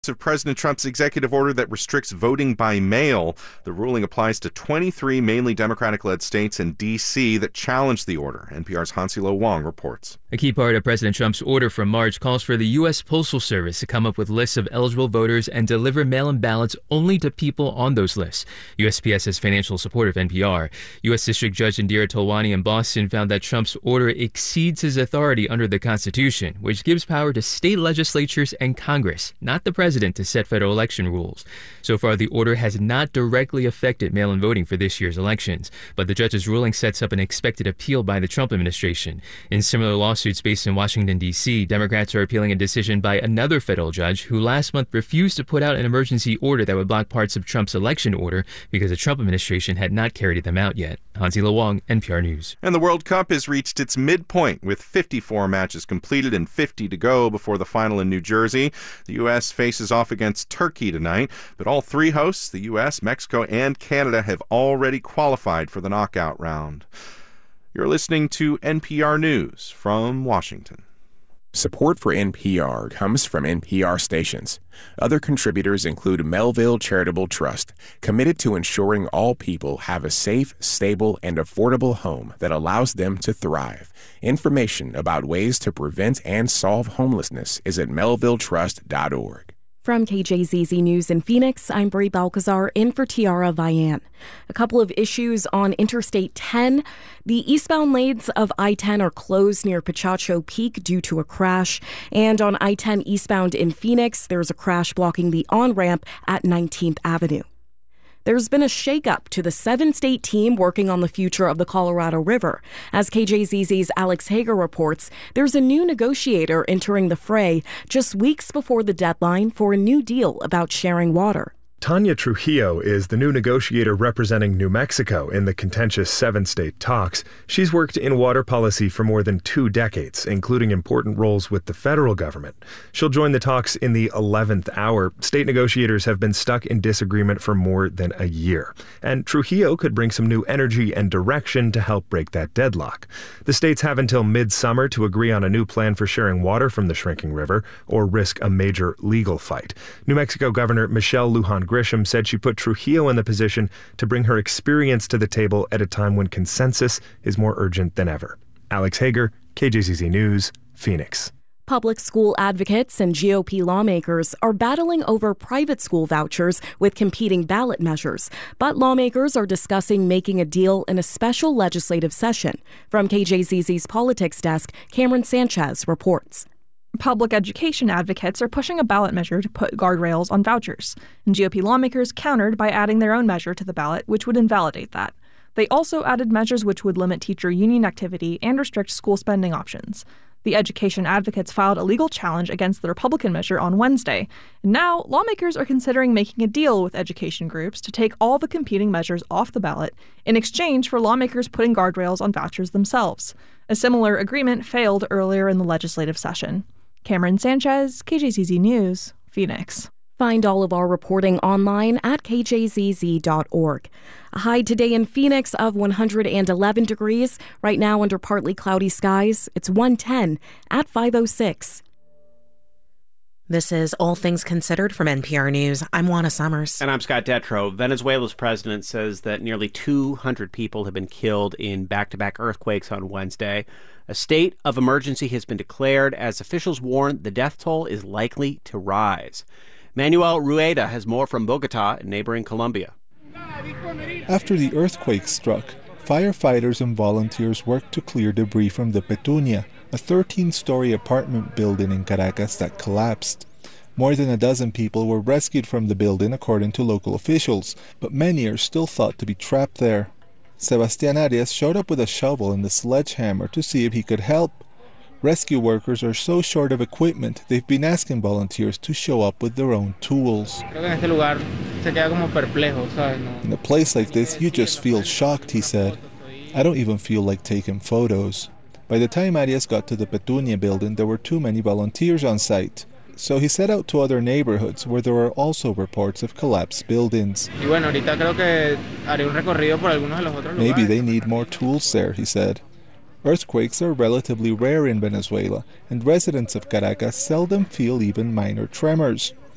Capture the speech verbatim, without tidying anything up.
Of President Trump's executive order that restricts voting by mail. The ruling applies to twenty-three mainly Democratic-led states and D C that challenged the order. N P R's Hansilo Wong reports. A key part of President Trump's order from March calls for the U S Postal Service to come up with lists of eligible voters and deliver mail-in ballots only to people on those lists. U S P S has financial support of N P R. U S District Judge Indira Tolwani in Boston found that Trump's order exceeds his authority under the Constitution, which gives power to state legislatures and Congress, not the president, to set federal election rules. So far, the order has not directly affected mail-in voting for this year's elections, but the judge's ruling sets up an expected appeal by the Trump administration. In similar lawsuits based in Washington, D C, Democrats are appealing a decision by another federal judge who last month refused to put out an emergency order that would block parts of Trump's election order because the Trump administration had not carried them out yet. Hansilo Wong, N P R News. And the World Cup has reached its midpoint with fifty-four matches completed and fifty to go before the final in New Jersey. The U S faces off against Turkey tonight, but all three hosts, the U S, Mexico, and Canada, have already qualified for the knockout round. You're listening to N P R News from Washington. Support for N P R comes from N P R stations. Other contributors include Melville Charitable Trust, committed to ensuring all people have a safe, stable, and affordable home that allows them to thrive. Information about ways to prevent and solve homelessness is at melville trust dot org. From K J Z Z News in Phoenix, I'm Bri Balcazar in for Tiara Vian. A couple of issues on Interstate ten. The eastbound lanes of I ten are closed near Pachacho Peak due to a crash. And on I ten eastbound in Phoenix, there's a crash blocking the on-ramp at nineteenth Avenue. There's been a shakeup to the seven-state team working on the future of the Colorado River. As K J Z Z's Alex Hager reports, there's a new negotiator entering the fray just weeks before the deadline for a new deal about sharing water. Tanya Trujillo is the new negotiator representing New Mexico in the contentious seven-state talks. She's worked in water policy for more than two decades, including important roles with the federal government. She'll join the talks in the eleventh hour. State negotiators have been stuck in disagreement for more than a year, and Trujillo could bring some new energy and direction to help break that deadlock. The states have until midsummer to agree on a new plan for sharing water from the shrinking river or risk a major legal fight. New Mexico Governor Michelle Lujan Grisham said she put Trujillo in the position to bring her experience to the table at a time when consensus is more urgent than ever. Alex Hager, K J Z Z News, Phoenix. Public school advocates and G O P lawmakers are battling over private school vouchers with competing ballot measures. But lawmakers are discussing making a deal in a special legislative session. From K J Z Z's Politics Desk, Cameron Sanchez reports. Public education advocates are pushing a ballot measure to put guardrails on vouchers, and G O P lawmakers countered by adding their own measure to the ballot, which would invalidate that. They also added measures which would limit teacher union activity and restrict school spending options. The education advocates filed a legal challenge against the Republican measure on Wednesday, and now lawmakers are considering making a deal with education groups to take all the competing measures off the ballot in exchange for lawmakers putting guardrails on vouchers themselves. A similar agreement failed earlier in the legislative session. Cameron Sanchez, K J Z Z News, Phoenix. Find all of our reporting online at k j z z dot org. A high today in Phoenix of one hundred eleven degrees. Right now under partly cloudy skies, it's one ten at five oh six. This is All Things Considered from N P R News. I'm Juana Summers. And I'm Scott Detrow. Venezuela's president says that nearly two hundred people have been killed in back-to-back earthquakes on Wednesday. A state of emergency has been declared as officials warn the death toll is likely to rise. Manuel Rueda has more from Bogota in neighboring Colombia. After the earthquake struck, firefighters and volunteers worked to clear debris from the Petunia, a thirteen-story apartment building in Caracas that collapsed. More than a dozen people were rescued from the building according to local officials, but many are still thought to be trapped there. Sebastián Arias showed up with a shovel and a sledgehammer to see if he could help. Rescue workers are so short of equipment, they've been asking volunteers to show up with their own tools. In a place like this, you just feel shocked, he said. I don't even feel like taking photos. By the time Arias got to the Petunia building, there were too many volunteers on site. So he set out to other neighborhoods where there are also reports of collapsed buildings. Maybe they need more tools there, he said. Earthquakes are relatively rare in Venezuela, and residents of Caracas seldom feel even minor tremors.